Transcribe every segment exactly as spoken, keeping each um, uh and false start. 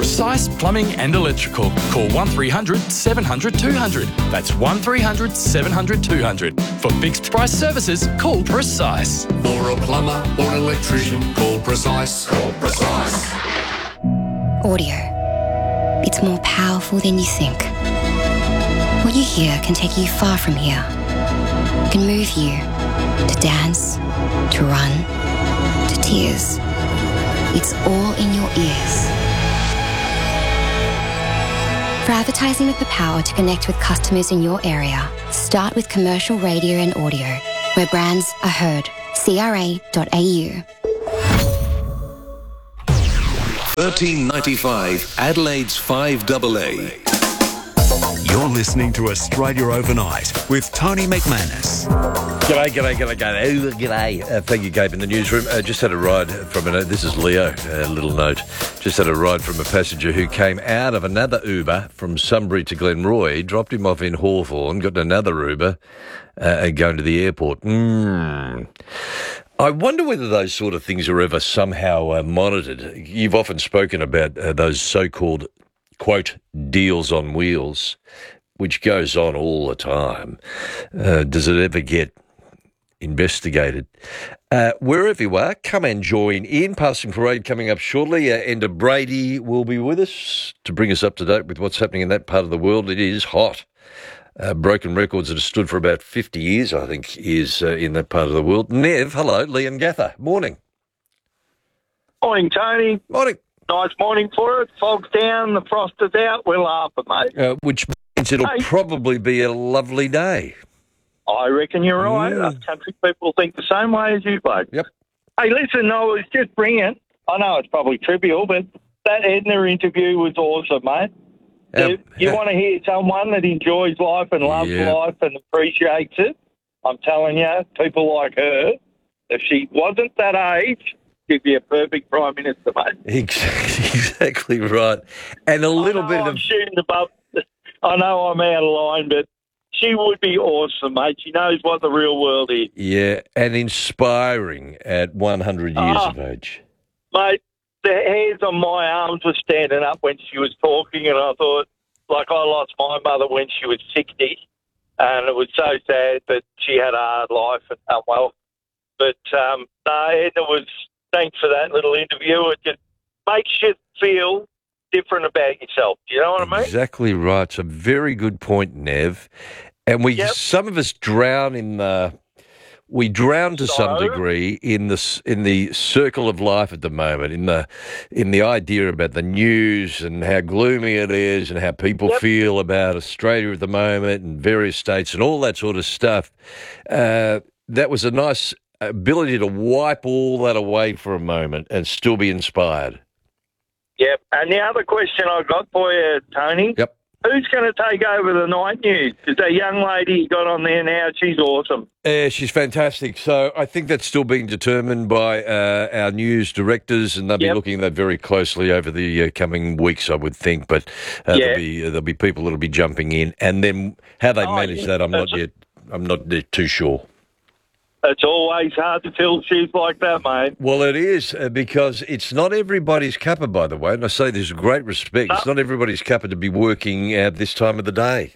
Precise Plumbing and Electrical. Call one three hundred seven hundred two hundred. That's one three hundred seven hundred two hundred. For fixed price services, call Precise. For a plumber or an electrician, call Precise. Call Precise. Audio. It's more powerful than you think. What you hear can take you far from here. It can move you to dance, to run, to tears. It's all in your ears. For advertising with the power to connect with customers in your area, start with commercial radio and audio, where brands are heard. C R A dot A U. thirteen ninety-five Adelaide's five A A. You're listening to Australia Overnight with Tony McManus. G'day, g'day, g'day, g'day. Oh, g'day. Uh, thank you, Gabe, in the newsroom. Uh, just had a ride from a... This is Leo, a little note. Just had a ride from a passenger who came out of another Uber from Sunbury to Glenroy, dropped him off in Hawthorn, got another Uber, uh, and going to the airport. Mm. I wonder whether those sort of things are ever somehow uh, monitored. You've often spoken about uh, those so-called, quote, deals on wheels, which goes on all the time. Uh, does it ever get investigated? Uh, wherever you are, come and join in. Passing Parade coming up shortly. Uh, Enda Brady will be with us to bring us up to date with what's happening in that part of the world. It is hot. Uh, broken records that have stood for about fifty years, I think, is uh, in that part of the world. Nev, hello, Leon Gather. Morning. Morning, Tony. Morning. Nice morning for it. Fog's down, the frost is out. We're laughing, mate. Uh, which means it'll Hey. probably be a lovely day. I reckon you're right. Mm. Us country people think the same way as you, bloke. Yep. Hey, listen, I was just bringing, I know it's probably trivial, but that Edna interview was awesome, mate. Um, if you uh, want to hear someone that enjoys life and loves Yeah. life and appreciates it, I'm telling you, people like her, if she wasn't that age, she'd be a perfect Prime Minister, mate. Exactly, exactly right. And a little I know bit I'm of... shooting above. I know I'm out of line, but she would be awesome, mate. She knows what the real world is. Yeah, and inspiring at one hundred years Ah. of age. Mate, the hairs on my arms were standing up when she was talking, and I thought, like, I lost my mother when she was sixty, and it was so sad that she had a hard life and done well. But, um, no, Edna was, thanks for that little interview. It just makes you feel different about yourself. Do you know what I mean? Exactly right. It's a very good point, Nev. And we, Yep. some of us drown in the, we drown to some Sorrow. degree in the s- in the circle of life at the moment, in the in the idea about the news and how gloomy it is and how people Yep. feel about Australia at the moment and various states and all that sort of stuff. Uh, that was a nice ability to wipe all that away for a moment and still be inspired. Yep. And the other question I got for you, Tony. Yep. Who's going to take over the night news? Because that young lady you got on there now, she's awesome. Yeah, she's fantastic. So I think that's still being determined by uh, our news directors, and they'll be Yep. looking at that very closely over the uh, coming weeks, I would think. But uh, Yeah. there'll be uh, there'll be people that'll be jumping in, and then how they Oh, manage yeah. that, I'm not That's- yet. I'm not yet too sure. It's always hard to fill shoes like that, mate. Well, it is, uh, because it's not everybody's cuppa, by the way, and I say this with great respect. It's No. not everybody's cuppa to be working at this time of the day.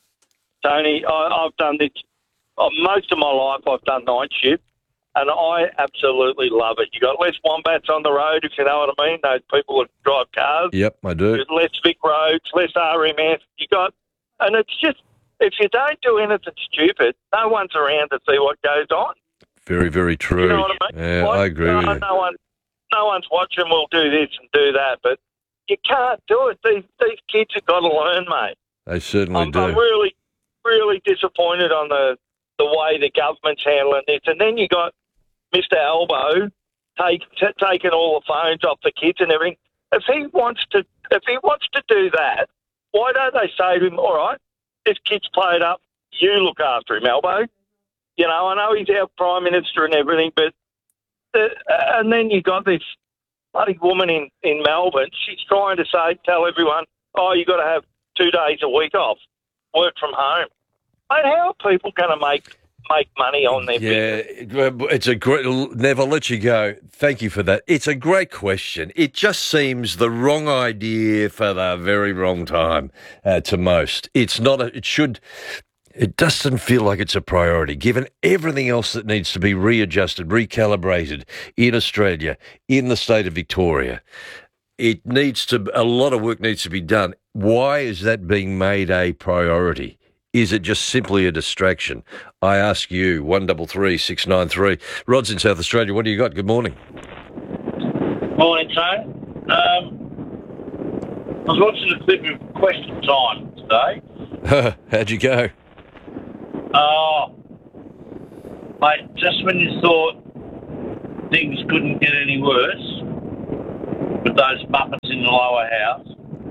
Tony, I, I've done this, uh, most of my life I've done night shift, and I absolutely love it. You got less wombats on the road, if you know what I mean, those people that drive cars. Yep, I do. There's less Vic roads, less R M S. You got, and it's just, if you don't do anything stupid, no one's around to see what goes on. Very, very true. You know what I mean? Yeah, Like, I agree no, with you. No one, no one's watching. We'll do this and do that, but you can't do it. These these kids have got to learn, mate. They certainly I'm, do. I'm really, really disappointed on the the way the government's handling this. And then you got Mister Elbow take, t- taking all the phones off the kids and everything. If he wants to, if he wants to do that, why don't they say to him, "All right, this kid's played up. You look after him, Elbow." You know, I know he's our Prime Minister and everything, but the, and then you got this bloody woman in, in Melbourne. She's trying to say, tell everyone, oh, you got to have two days a week off, work from home. Mate, how are people going to make make money on their Yeah, business. it's a great. Never let you go. Thank you for that. It's a great question. It just seems the wrong idea for the very wrong time uh, to most. It's not. A, it should. It doesn't feel like it's a priority, given everything else that needs to be readjusted, recalibrated in Australia, in the state of Victoria. It needs to. A lot of work needs to be done. Why is that being made a priority? Is it just simply a distraction? I ask you, one double three six nine three. Rod's in South Australia. What do you got? Good morning. Morning, Tone. Um, I was watching a clip of Question Time today. How'd you go? Oh, mate, just when you thought things couldn't get any worse with those Muppets in the lower house,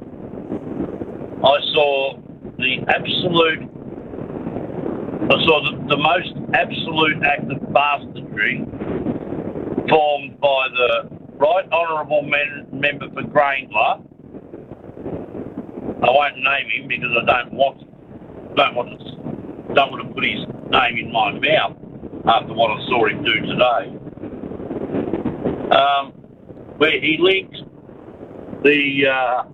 I saw the absolute, I saw the, the most absolute act of bastardry formed by the Right Honourable men, Member for Graingler. I won't name him because I don't want, don't want to, don't want to put his name in my mouth after what I saw him do today. Um, where he linked the uh,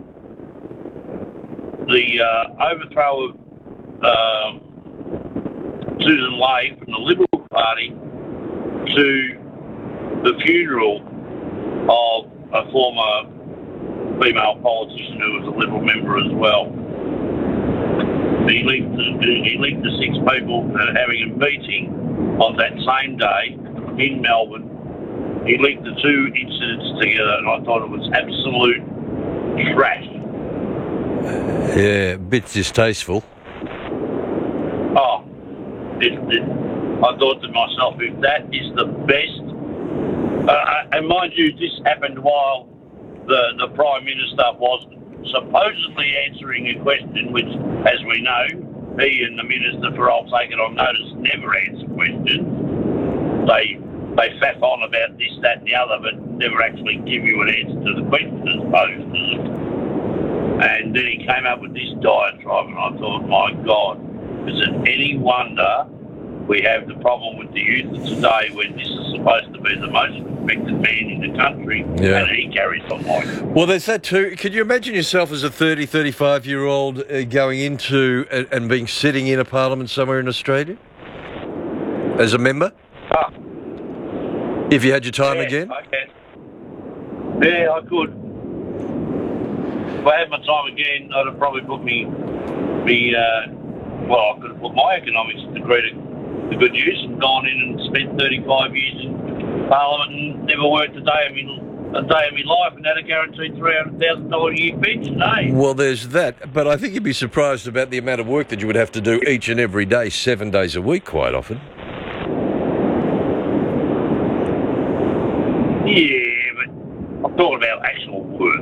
the uh, overthrow of um, Susan Ley from the Liberal Party to the funeral of a former female politician who was a Liberal member as well. He linked the, he linked the six people having a meeting on that same day in Melbourne. He linked the two incidents together, and I thought it was absolute trash. Yeah, a bit distasteful. Oh, it, it, I thought to myself, if that is the best, uh, and mind you, this happened while the, the Prime Minister was supposedly answering a question which, as we know, he and the Minister for I'll take it on notice never answer questions. They they faff on about this, that and the other, but never actually give you an answer to the question as posed to them. And then he came up with this diatribe, and I thought, my God, is it any wonder we have the problem with the youth of today when this is supposed to be the most respected man in the country, yeah. and he carries on like it. Well, there's that too. Could you imagine yourself as a thirty, thirty-five-year-old uh, going into uh, and being sitting in a parliament somewhere in Australia as a member? Ah. If you had your time yeah, again? I can. Yeah, I could. If I had my time again, I'd have probably put me, me uh, well, I could have put my economics degree to, to good use and gone in and spent thirty-five years in Parliament and never worked a day of my, a day of my life and had a guaranteed three hundred thousand dollars a year pension, eh? Well, there's that, but I think you'd be surprised about the amount of work that you would have to do each and every day, seven days a week quite often. Yeah, but I'm talking about actual work.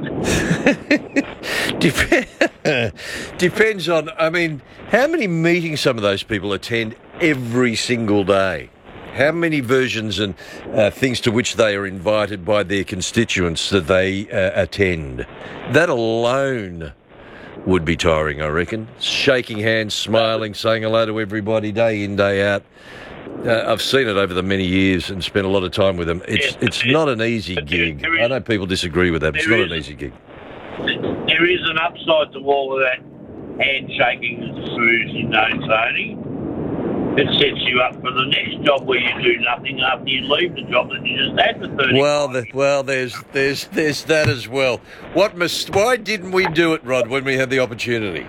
Dep- Depends on, I mean, how many meetings some of those people attend every single day? How many versions and uh, things to which they are invited by their constituents that they uh, attend? That alone would be tiring, I reckon. Shaking hands, smiling, saying hello to everybody day in, day out. Uh, I've seen it over the many years and spent a lot of time with them. It's Yes, it's it- not an easy but gig. there is- I know people disagree with that, but it's there not an is- easy gig. There is an upside to all of that handshaking and smooth, you know, Tony. It sets you up for the next job where you do nothing after you leave the job that you just had for thirty. Well, the, well, there's there's there's that as well. What must? Why didn't we do it, Rod, when we had the opportunity?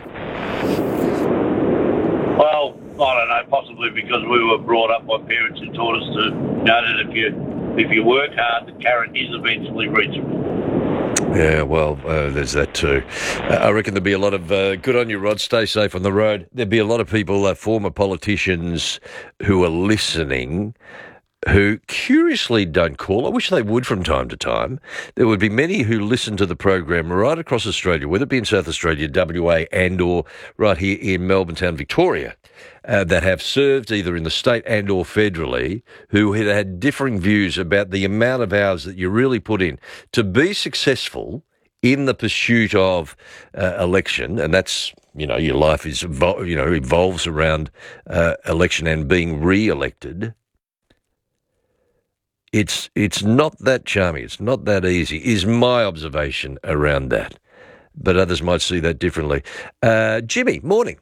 Well, I don't know, possibly because we were brought up by parents who taught us to know that if you if you work hard, the carrot is eventually reachable. Yeah, well, uh, there's that too. Uh, I reckon there'll be a lot of uh, good on you, Rod. Stay safe on the road. There'll be a lot of people, uh, former politicians, who are listening, who curiously don't call. I wish they would from time to time. There would be many who listen to the program right across Australia, whether it be in South Australia, W A, and or right here in Melbourne town, Victoria, uh, that have served either in the state and or federally, who had had differing views about the amount of hours that you really put in to be successful in the pursuit of uh, election, and that's you know, your life is, evol- you know, evolves around uh, election and being re-elected, it's it's not that charming. It's not that easy, is my observation around that. But others might see that differently. Uh, Jimmy, morning.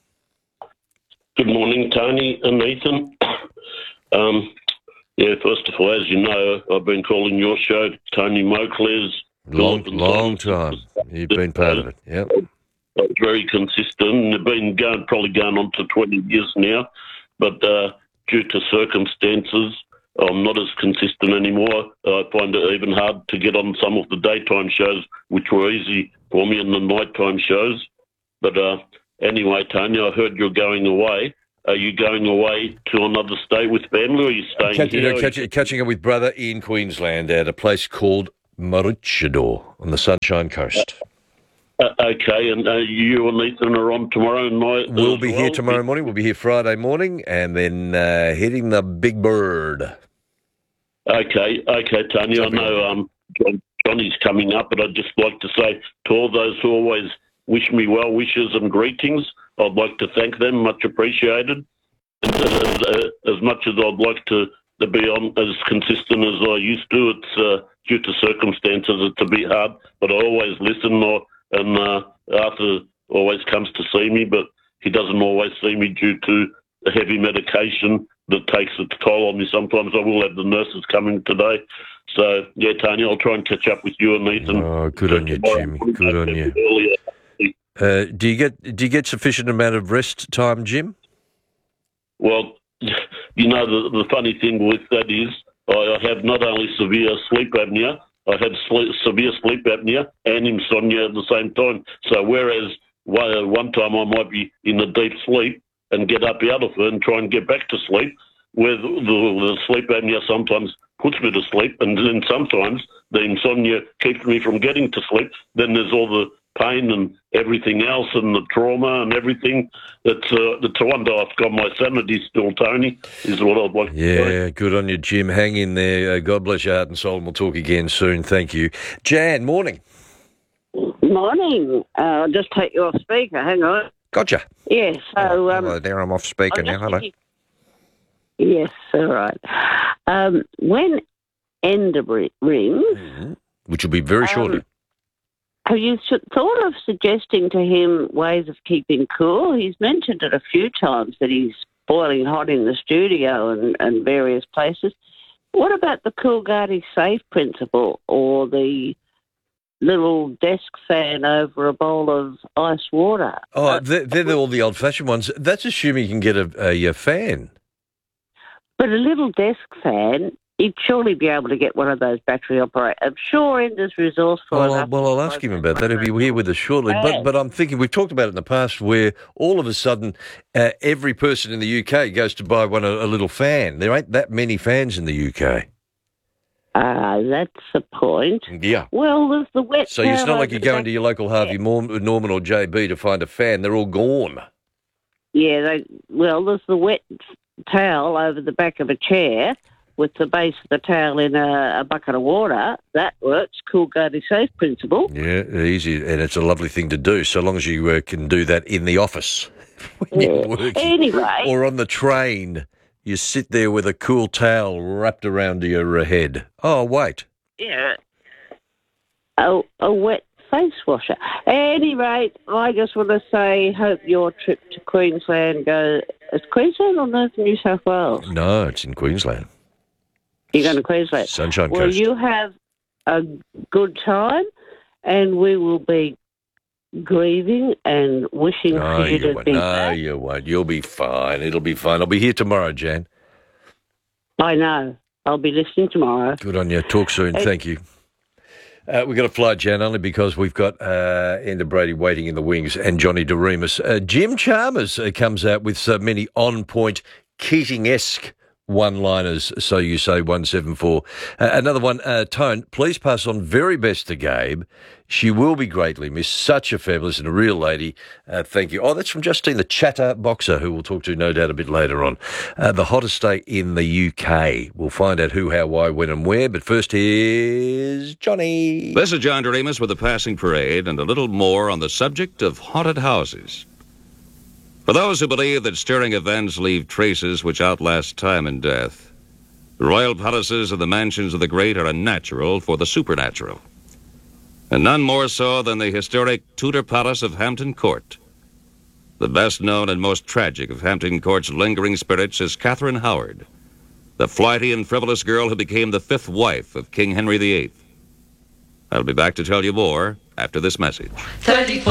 Good morning, Tony and Ethan. Um, yeah, first of all, as you know, I've been calling your show Tony Moclair's. Long, long time. You've been part of it, yeah. Very consistent. They've been going, probably going on to twenty years now, but uh, due to circumstances, I'm not as consistent anymore. I find it even hard to get on some of the daytime shows, which were easy for me, in the nighttime shows. But uh, anyway, Tony, I heard you're going away. Are you going away to another state with family, or are you staying Catch, here? You know, catch, catching up with brother in Queensland at a place called Maroochydore on the Sunshine Coast. Uh, okay, and uh, you and Ethan are on tomorrow night. We'll be well. here tomorrow morning. We'll be here Friday morning, and then uh, hitting the big bird. Okay, okay, Tony. I know um, John, Johnny's coming up, but I'd just like to say to all those who always wish me well wishes and greetings, I'd like to thank them. Much appreciated. And as, as much as I'd like to, to be on as consistent as I used to, it's uh, due to circumstances. It's a bit hard, but I always listen. Or, and uh, Arthur always comes to see me, but he doesn't always see me due to the heavy medication that takes its toll on me. Sometimes I will have the nurses coming today. So, yeah, Tony, I'll try and catch up with you and Ethan. Oh, good on you, Jimmy. Good on you. Uh, do you get do you get sufficient amount of rest time, Jim? Well, you know, the, the funny thing with that is I have not only severe sleep apnea, I have sleep, severe sleep apnea and insomnia at the same time. So whereas one, one time I might be in a deep sleep and get up out of it and try and get back to sleep, where the, the, the sleep apnea sometimes puts me to sleep, and then sometimes the insomnia keeps me from getting to sleep. Then there's all the pain and everything else and the trauma and everything. That's uh, that's a wonder I've got my sanity still, Tony, is what I'd like to say. Yeah, good on you, Jim. Hang in there. Uh, God bless your heart and soul, and we'll talk again soon. Thank you. Jan, morning. Morning. Uh, I'll just take you off speaker. Hang on. Gotcha. Yes, so... Um, Hello there, I'm off speaker now. Hello. Thinking, yes, all right. Um, when Ender rings... Mm-hmm. Which will be very shortly. Um, have you thought of suggesting to him ways of keeping cool? He's mentioned it a few times that he's boiling hot in the studio and, and various places. What about the Coolgardie Safe principle, or the little desk fan over a bowl of ice water? Oh, they're, they're all the old-fashioned ones. That's assuming you can get a, a, a fan. But a little desk fan, he'd surely be able to get one of those battery operated. I'm sure Ender's resourceful Oh, enough. well, I'll ask him about that. He'll be here with us shortly. But but I'm thinking, we've talked about it in the past, where all of a sudden uh, every person in the U K goes to buy one a, a little fan. There ain't that many fans in the U K. Ah, uh, that's the point. Yeah. Well, there's the wet So it's not like you go into your local Harvey Norman or J B to find a fan. They're all gone. Yeah, they, well, there's the wet towel over the back of a chair with the base of the towel in a, a bucket of water. That works. Coolgardie Safe principle. Yeah, easy, and it's a lovely thing to do, so long as you uh, can do that in the office when Yeah. you're working. Anyway. Or on the train. You sit there with a cool towel wrapped around your uh, head. Oh, wait. Yeah. A, a wet face washer. At any rate, I just want to say, hope your trip to Queensland goes... Is Queensland or North New South Wales? No, it's in Queensland. You're going to Queensland? Sunshine Well, Coast. you have a good time, and we will be grieving and wishing No, for you you to won't. be No, back. you won't. You'll be fine. It'll be fine. I'll be here tomorrow, Jan. I know. I'll be listening tomorrow. Good on you. Talk soon. Hey. Thank you. Uh, we've got to fly, Jan, only because we've got uh, Ender Brady waiting in the wings and Johnny DeRemus. Uh, Jim Chalmers uh, comes out with so many on-point Keating-esque one-liners, so you say one seven four. Uh, another one, uh, Tone, please pass on very best to Gabe. She will be greatly missed. Such a fabulous and a real lady. Uh, thank you. Oh, that's from Justine, the chatter boxer, who we'll talk to no doubt a bit later on. Uh, the hottest state in the U K. We'll find out who, how, why, when and where. But first, here's Johnny. This is John Doremus with a passing parade and a little more on the subject of haunted houses. For those who believe that stirring events leave traces which outlast time and death, the royal palaces and the mansions of the great are unnatural for the supernatural. And none more so than the historic Tudor Palace of Hampton Court. The best known and most tragic of Hampton Court's lingering spirits is Catherine Howard, the flighty and frivolous girl who became the fifth wife of King Henry the Eighth. I'll be back to tell you more after this message. thirty-four